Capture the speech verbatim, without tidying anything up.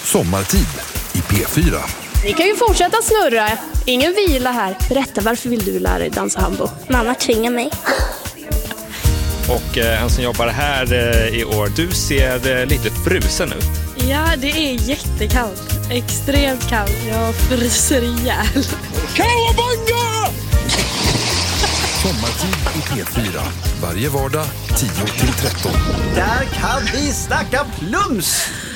Sommartid i P fyra. Ni kan ju fortsätta snurra. Ingen vila här. Berätta, varför vill du lära dig dansa hambo? Mamma tvingar mig. Och eh, han som jobbar här eh, i år, du ser eh, lite frusen ut. Ja, det är jättekallt. Extremt kallt. Jag fryser ihjäl. Kawabanga! Sommartid i P fyra. Varje vardag tio till tretton. Där kan vi snacka plums!